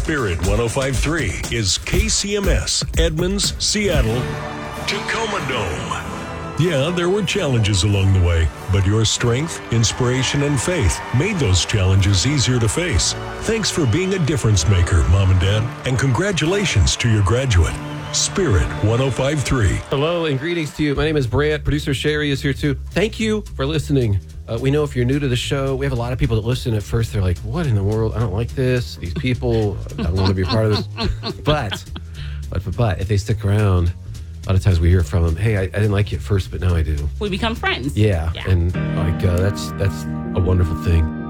Spirit 105.3 is KCMS, Edmonds, Seattle, Tacoma Dome. Yeah, there were challenges along the way, but your strength, inspiration, and faith made those challenges easier to face. Thanks for being a difference maker, Mom and Dad, and congratulations to your graduate. Spirit 105.3. Hello and greetings to you. My name is Brant. Producer Sherry is here too. Thank you for listening. We know if you're new to the show, we have a lot of people that listen at first. They're like, what in the world? I don't like this. These people, I don't want to be a part of this. But if they stick around, a lot of times we hear from them, hey, I didn't like you at first, but now I do. We become friends. Yeah. And that's a wonderful thing.